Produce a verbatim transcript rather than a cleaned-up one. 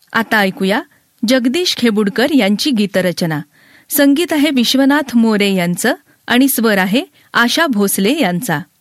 आता ऐकूया जगदीश खेबुडकर यांची गीतरचना. संगीत आहे विश्वनाथ मोरे यांचं आणि स्वर आहे आशा भोसले यांचा.